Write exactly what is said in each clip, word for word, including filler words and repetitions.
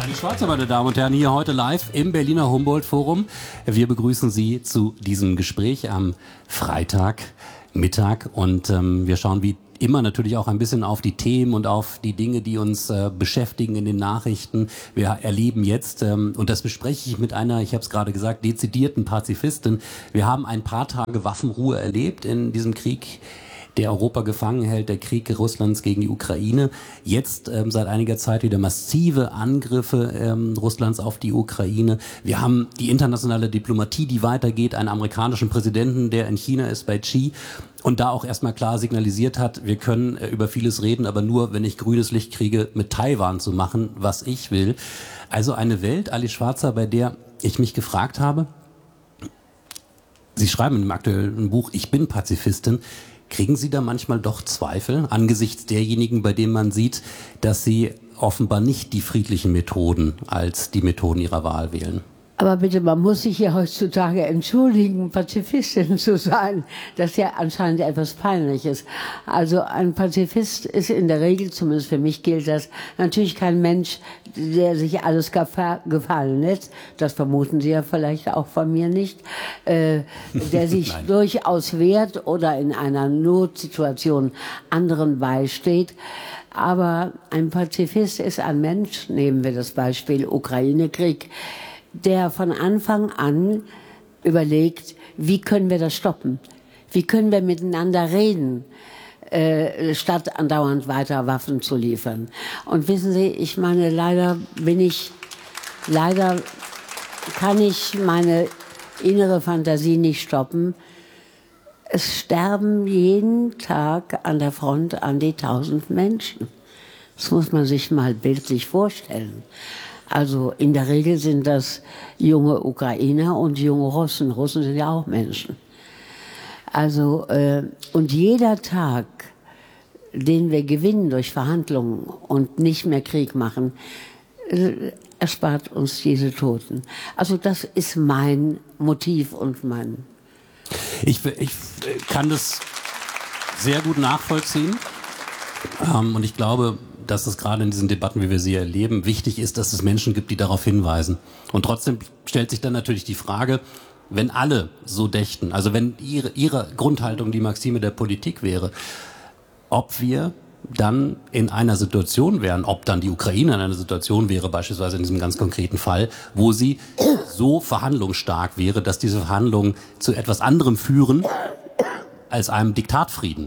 Ali Schwarzer, meine Damen und Herren, hier heute live im Berliner Humboldt-Forum. Wir begrüßen Sie zu diesem Gespräch am Freitagmittag und ähm, wir schauen wie immer natürlich auch ein bisschen auf die Themen und auf die Dinge, die uns äh, beschäftigen in den Nachrichten. Wir erleben jetzt, ähm, und das bespreche ich mit einer, ich habe es gerade gesagt, dezidierten Pazifistin. Wir haben ein paar Tage Waffenruhe erlebt in diesem Krieg, der Europa gefangen hält, der Krieg Russlands gegen die Ukraine. Jetzt ähm, seit einiger Zeit wieder massive Angriffe ähm, Russlands auf die Ukraine. Wir haben die internationale Diplomatie, die weitergeht, einen amerikanischen Präsidenten, der in China ist, bei Xi, und da auch erstmal klar signalisiert hat, wir können äh, über vieles reden, aber nur, wenn ich grünes Licht kriege, mit Taiwan zu machen, was ich will. Also eine Welt, Ali Schwarzer, bei der ich mich gefragt habe, Sie schreiben in dem aktuellen Buch, ich bin Pazifistin. Kriegen Sie da manchmal doch Zweifel angesichts derjenigen, bei denen man sieht, dass sie offenbar nicht die friedlichen Methoden als die Methoden ihrer Wahl wählen? Aber bitte, man muss sich ja heutzutage entschuldigen, Pazifistin zu sein. Das ist ja anscheinend etwas Peinliches. Also ein Pazifist ist in der Regel, zumindest für mich gilt das, natürlich kein Mensch, der sich alles gefallen lässt. Das vermuten Sie ja vielleicht auch von mir nicht. Äh, der sich durchaus wehrt oder in einer Notsituation anderen beisteht. Aber ein Pazifist ist ein Mensch, nehmen wir das Beispiel Ukraine-Krieg, der von Anfang an überlegt, wie können wir das stoppen? Wie können wir miteinander reden, äh, statt andauernd weiter Waffen zu liefern? Und wissen Sie, ich meine, leider bin ich, leider kann ich meine innere Fantasie nicht stoppen. Es sterben jeden Tag an der Front an die tausend Menschen. Das muss man sich mal bildlich vorstellen. Also in der Regel sind das junge Ukrainer und junge Russen. Russen sind ja auch Menschen. Also äh, und jeder Tag, den wir gewinnen durch Verhandlungen und nicht mehr Krieg machen, äh, erspart uns diese Toten. Also das ist mein Motiv und mein... Ich, ich kann das sehr gut nachvollziehen. Ähm, und ich glaube, dass es gerade in diesen Debatten, wie wir sie erleben, wichtig ist, dass es Menschen gibt, die darauf hinweisen. Und trotzdem stellt sich dann natürlich die Frage, wenn alle so dächten, also wenn ihre, ihre Grundhaltung die Maxime der Politik wäre, ob wir dann in einer Situation wären, ob dann die Ukraine in einer Situation wäre, beispielsweise in diesem ganz konkreten Fall, wo sie so verhandlungsstark wäre, dass diese Verhandlungen zu etwas anderem führen als einem Diktatfrieden.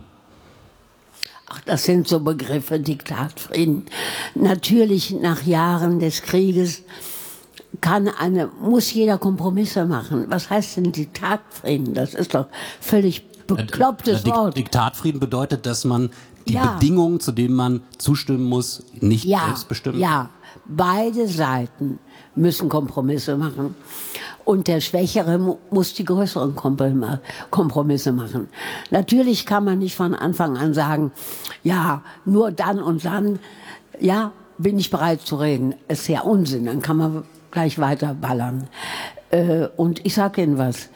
Ach, das sind so Begriffe, Diktatfrieden. Natürlich nach Jahren des Krieges kann eine, muss jeder Kompromisse machen. Was heißt denn Diktatfrieden? Das ist doch völlig beklopptes Dik Wort. Diktatfrieden bedeutet, dass man die ja. Bedingungen, zu denen man zustimmen muss, nicht ja, selbst bestimmen. Ja, beide Seiten müssen Kompromisse machen. Und der Schwächere muss die größeren Kompromisse machen. Natürlich kann man nicht von Anfang an sagen, ja, nur dann und dann, ja, bin ich bereit zu reden. Das ist ja Unsinn, dann kann man gleich weiter ballern. Und ich sage Ihnen was,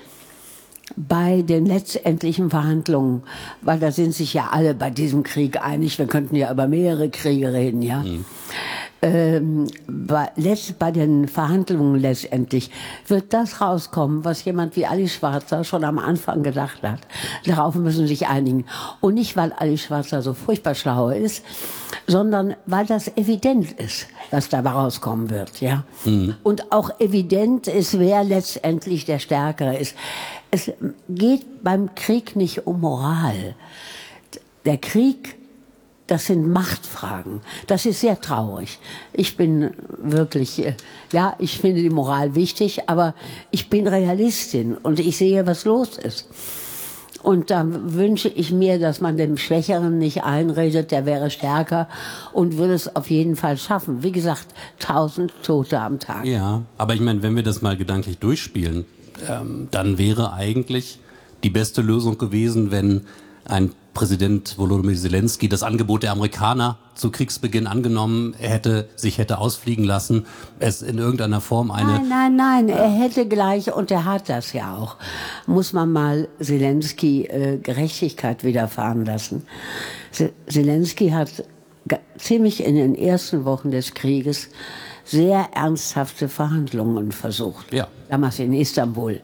bei den letztendlichen Verhandlungen, weil da sind sich ja alle bei diesem Krieg einig, wir könnten ja über mehrere Kriege reden, ja. Mhm. Ähm, bei, letzt, bei den Verhandlungen letztendlich wird das rauskommen, was jemand wie Ali Schwarzer schon am Anfang gedacht hat. Darauf müssen sich einigen. Und nicht, weil Ali Schwarzer so furchtbar schlau ist, sondern weil das evident ist, was dabei rauskommen wird. Ja? Mhm. Und auch evident ist, wer letztendlich der Stärkere ist. Es geht beim Krieg nicht um Moral. Der Krieg, das sind Machtfragen. Das ist sehr traurig. Ich bin wirklich, ja, ich finde die Moral wichtig, aber ich bin Realistin und ich sehe, was los ist. Und da wünsche ich mir, dass man dem Schwächeren nicht einredet, der wäre stärker und würde es auf jeden Fall schaffen. Wie gesagt, tausend Tote am Tag. Ja, aber ich meine, wenn wir das mal gedanklich durchspielen, ähm, dann wäre eigentlich die beste Lösung gewesen, wenn ein Präsident Volodymyr Zelensky das Angebot der Amerikaner zu Kriegsbeginn angenommen hätte, sich hätte ausfliegen lassen, es in irgendeiner Form eine... Nein, nein, nein, er hätte gleich, und er hat das ja auch, muss man mal Zelensky äh, Gerechtigkeit widerfahren lassen. Zelensky hat ziemlich in den ersten Wochen des Krieges sehr ernsthafte Verhandlungen versucht. Ja. Damals in Istanbul.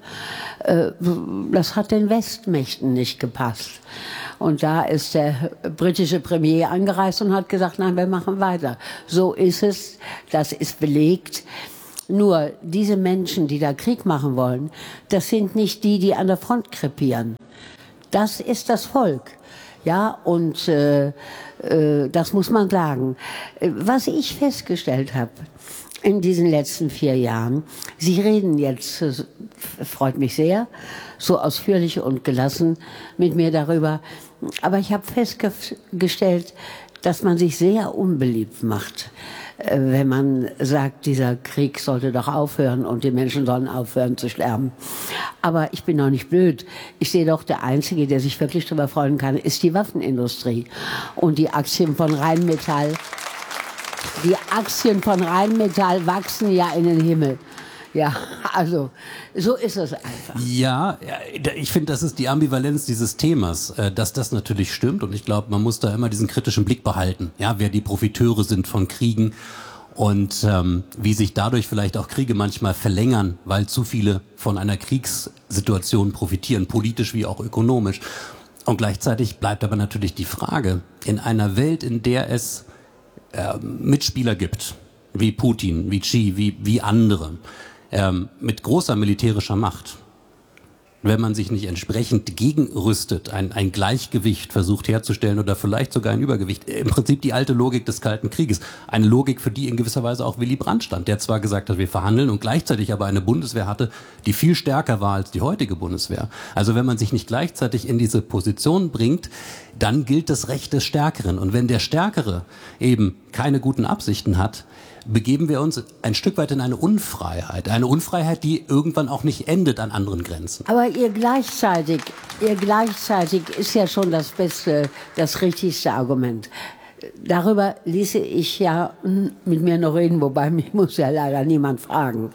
Das hat den Westmächten nicht gepasst. Und da ist der britische Premier angereist und hat gesagt, nein, wir machen weiter. So ist es, das ist belegt. Nur diese Menschen, die da Krieg machen wollen, das sind nicht die, die an der Front krepieren. Das ist das Volk. Ja, und äh, äh, das muss man sagen. Was ich festgestellt habe in diesen letzten vier Jahren, Sie reden jetzt, äh, freut mich sehr, so ausführlich und gelassen mit mir darüber, aber ich habe festgestellt, dass man sich sehr unbeliebt macht, äh, wenn man sagt, dieser Krieg sollte doch aufhören und die Menschen sollen aufhören zu sterben. Aber ich bin doch nicht blöd. Ich sehe doch, der Einzige, der sich wirklich darüber freuen kann, ist die Waffenindustrie. Und die Aktien von Rheinmetall, die Aktien von Rheinmetall wachsen ja in den Himmel. Ja, also so ist es einfach. Ja, ich finde, das ist die Ambivalenz dieses Themas, dass das natürlich stimmt. Und ich glaube, man muss da immer diesen kritischen Blick behalten, ja, wer die Profiteure sind von Kriegen und ähm, wie sich dadurch vielleicht auch Kriege manchmal verlängern, weil zu viele von einer Kriegssituation profitieren, politisch wie auch ökonomisch. Und gleichzeitig bleibt aber natürlich die Frage, in einer Welt, in der es äh, Mitspieler gibt, wie Putin, wie Xi, wie, wie andere, ähm, mit großer militärischer Macht, wenn man sich nicht entsprechend gegenrüstet, ein, ein Gleichgewicht versucht herzustellen oder vielleicht sogar ein Übergewicht. Im Prinzip die alte Logik des Kalten Krieges. Eine Logik, für die in gewisser Weise auch Willy Brandt stand, der zwar gesagt hat, wir verhandeln und gleichzeitig aber eine Bundeswehr hatte, die viel stärker war als die heutige Bundeswehr. Also wenn man sich nicht gleichzeitig in diese Position bringt, dann gilt das Recht des Stärkeren. Und wenn der Stärkere eben keine guten Absichten hat, begeben wir uns ein Stück weit in eine Unfreiheit. Eine Unfreiheit, die irgendwann auch nicht endet an anderen Grenzen. Aber ihr gleichzeitig, ihr gleichzeitig ist ja schon das beste, das richtigste Argument. Darüber ließe ich ja mit mir noch reden, wobei mich muss ja leider niemand fragen.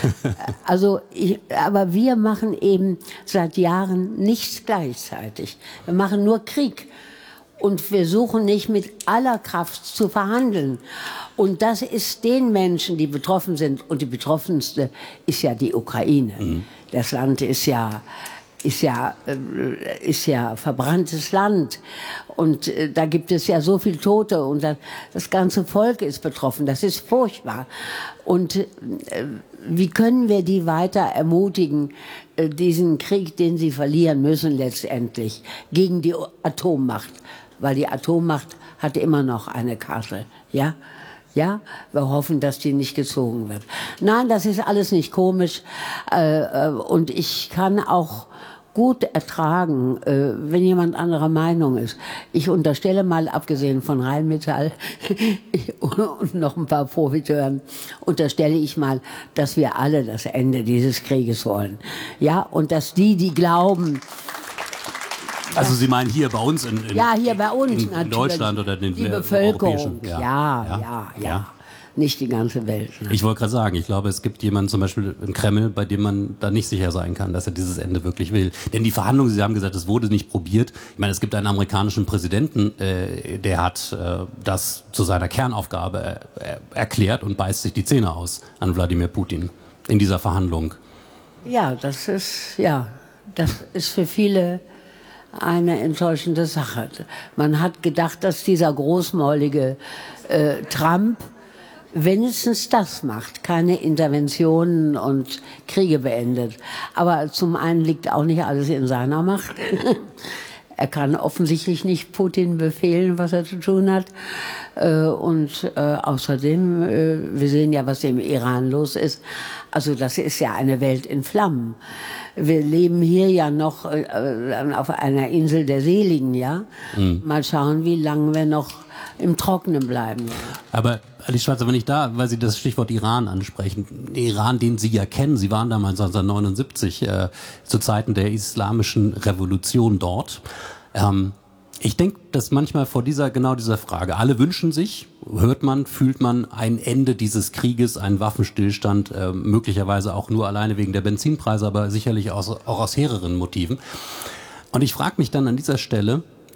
Also, ich, aber wir machen eben seit Jahren nichts gleichzeitig. Wir machen nur Krieg. Und wir suchen nicht mit aller Kraft zu verhandeln. Und das ist den Menschen, die betroffen sind. Und die betroffenste ist ja die Ukraine. Mhm. Das Land ist ja, ist ja, äh, ist ja verbranntes Land. Und äh, da gibt es ja so viel Tote. Und das, das ganze Volk ist betroffen. Das ist furchtbar. Und äh, wie können wir die weiter ermutigen, äh, diesen Krieg, den sie verlieren müssen letztendlich, gegen die Atommacht? Weil die Atommacht hat immer noch eine Karte, ja? Ja, wir hoffen, dass die nicht gezogen wird. Nein, das ist alles nicht komisch. Äh, und ich kann auch gut ertragen, äh, wenn jemand anderer Meinung ist. Ich unterstelle mal, abgesehen von Rheinmetall und noch ein paar Profiteuren, unterstelle ich mal, dass wir alle das Ende dieses Krieges wollen. Ja, und dass die, die glauben, also Sie meinen hier bei uns in, in, ja, hier bei uns in, in Deutschland oder in die den Bevölkerung. Ja ja ja, ja, ja, ja. Nicht die ganze Welt. Ne? Ich wollte gerade sagen, ich glaube, es gibt jemanden zum Beispiel im Kreml, bei dem man da nicht sicher sein kann, dass er dieses Ende wirklich will. Denn die Verhandlungen, Sie haben gesagt, es wurde nicht probiert. Ich meine, es gibt einen amerikanischen Präsidenten, äh, der hat äh, das zu seiner Kernaufgabe äh, erklärt und beißt sich die Zähne aus an Wladimir Putin in dieser Verhandlung. Ja, das ist, ja, das ist für viele eine enttäuschende Sache. Man hat gedacht, dass dieser großmäulige äh, Trump wenigstens das macht, keine Interventionen und Kriege beendet. Aber zum einen liegt auch nicht alles in seiner Macht. Er kann offensichtlich nicht Putin befehlen, was er zu tun hat. Äh, und äh, außerdem, äh, wir sehen ja, was im Iran los ist. Also das ist ja eine Welt in Flammen. Wir leben hier ja noch äh, auf einer Insel der Seligen, ja. Mhm. Mal schauen, wie lange wir noch im Trockenen bleiben. Ja. Aber Alice Schwarzer, wenn ich da, weil Sie das Stichwort Iran ansprechen, den Iran, den Sie ja kennen, Sie waren damals neunzehnhundertneunundsiebzig äh, zu Zeiten der islamischen Revolution dort. Ähm, ich denke, dass manchmal vor dieser, genau dieser Frage, alle wünschen sich, hört man, fühlt man ein Ende dieses Krieges, einen Waffenstillstand, äh, möglicherweise auch nur alleine wegen der Benzinpreise, aber sicherlich aus, auch aus mehreren Motiven. Und ich frage mich dann an dieser Stelle,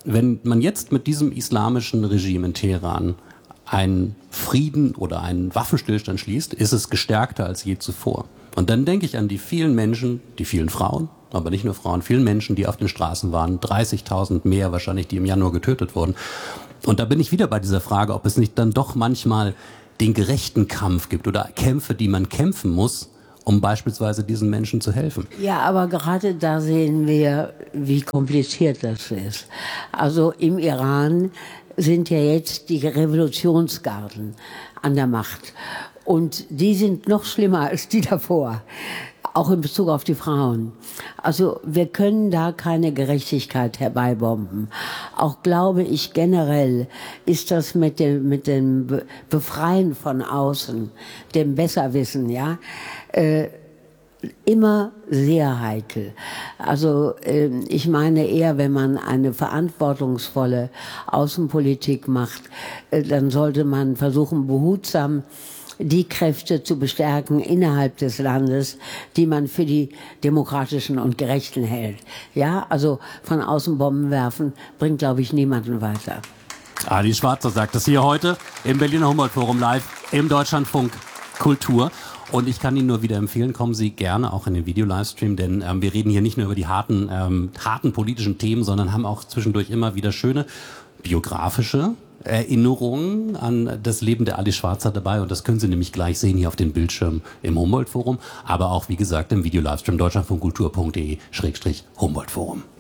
wenn man jetzt mit diesem islamischen Regime in Teheran einen Frieden oder einen Waffenstillstand schließt, ist es gestärkter als je zuvor. Und dann denke ich an die vielen Menschen, die vielen Frauen, aber nicht nur Frauen, vielen Menschen, die auf den Straßen waren, dreißigtausend mehr wahrscheinlich, die im Januar getötet wurden. Und da bin ich wieder bei dieser Frage, ob es nicht dann doch manchmal den gerechten Kampf gibt oder Kämpfe, die man kämpfen muss, um beispielsweise diesen Menschen zu helfen. Ja, aber gerade da sehen wir, wie kompliziert das ist. Also im Iran sind ja jetzt die Revolutionsgarden an der Macht. Und die sind noch schlimmer als die davor, auch in Bezug auf die Frauen. Also wir können da keine Gerechtigkeit herbeibomben. Auch glaube ich generell ist das mit dem, mit dem Befreien von außen, dem Besserwissen, ja, äh, immer sehr heikel. Also äh, ich meine eher, wenn man eine verantwortungsvolle Außenpolitik macht, äh, dann sollte man versuchen, behutsam die Kräfte zu bestärken innerhalb des Landes, die man für die demokratischen und gerechten hält. Ja, also von außen Bomben werfen bringt, glaube ich, niemanden weiter. Alice Schwarzer sagt das hier heute im Berliner Humboldt-Forum live im Deutschlandfunk Kultur. Und ich kann Ihnen nur wieder empfehlen, kommen Sie gerne auch in den Video-Livestream, denn ähm, wir reden hier nicht nur über die harten, ähm, harten politischen Themen, sondern haben auch zwischendurch immer wieder schöne biografische Erinnerungen an das Leben der Alice Schwarzer dabei. Und das können Sie nämlich gleich sehen hier auf dem Bildschirm im Humboldt-Forum, aber auch, wie gesagt, im Video-Livestream deutschlandfunkkultur punkt de Schrägstrich Humboldt-Forum.